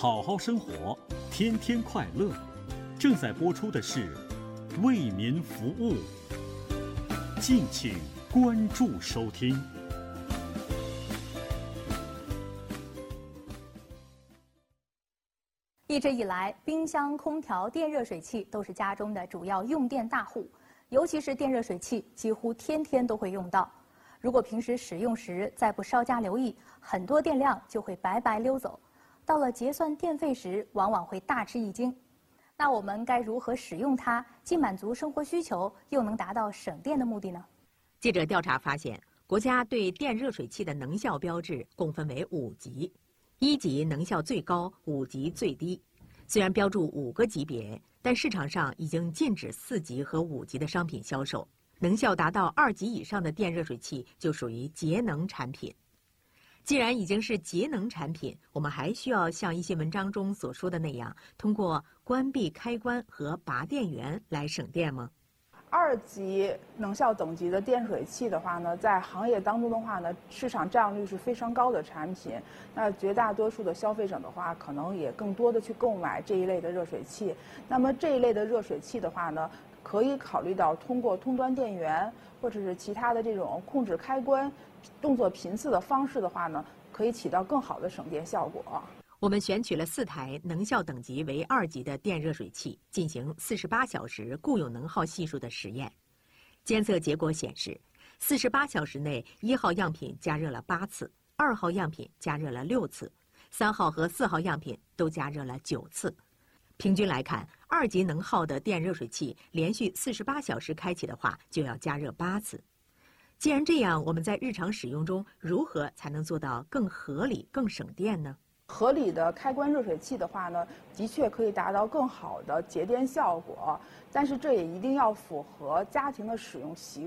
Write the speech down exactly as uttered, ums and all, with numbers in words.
好好生活，天天快乐。正在播出的是《为民服务》，敬请关注收听。 一直以来，冰箱、空调、电热水器都是家中的主要用电大户，尤其是电热水器，几乎天天都会用到。如果平时使用时再不稍加留意，很多电量就会白白溜走。到了结算电费时，往往会大吃一惊。那我们该如何使用它，既满足生活需求，又能达到省电的目的呢？ 记者调查发现，国家对电热水器的能效标志共分为五级。一级能效最高，五级最低。虽然标注五个级别，但市场上已经禁止四级和五级的商品销售。能效达到二级以上的电热水器就属于节能产品。既然已经是节能产品，我们还需要像一些文章中所说的那样，通过关闭开关和拔电源来省电吗？ 二级能效等级的电水器的话呢，在行业当中的话呢，市场占有率是非常高的产品。那绝大多数的消费者的话，可能也更多的去购买这一类的热水器。那么这一类的热水器的话呢，可以考虑到通过通端电源或者是其他的这种控制开关、动作频次的方式的话呢，可以起到更好的省电效果。 我们选取了四台能效等级为二级的电热水器，进行四十八小时固有能耗系数的实验。监测结果显示，四十八小时内，一号样品加热了八次，二号样品加热了六次，三号和四号样品都加热了九次。平均来看，二级能耗的电热水器连续四十八小时开启的话，就要加热八次。既然这样，我们在日常使用中如何才能做到更合理、更省电呢？ 合理的开关热水器的话呢，的确可以达到更好的节电效果，但是这也一定要符合家庭的使用习